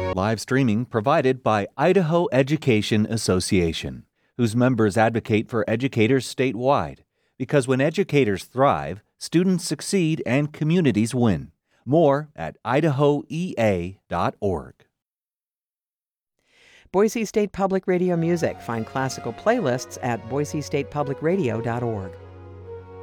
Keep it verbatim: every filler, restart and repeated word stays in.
Live streaming provided by Idaho Education Association, whose members advocate for educators statewide. Because when educators thrive, students succeed and communities win. More at idaho e a dot org. Boise State Public Radio Music. Find classical playlists at boise state public radio dot org.